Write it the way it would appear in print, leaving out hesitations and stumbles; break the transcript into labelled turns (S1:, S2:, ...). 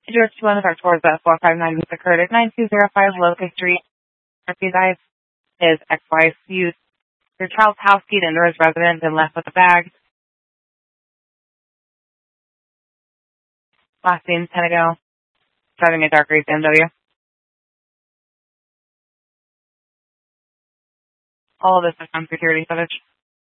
S1: George, one of our tours at 459 occurred at 9205 Locust Street. These guys, his ex-wife used your child's house key to enter his residence and left with a bag. Last seen 10 ago, driving a dark gray BMW. All of this is on security footage.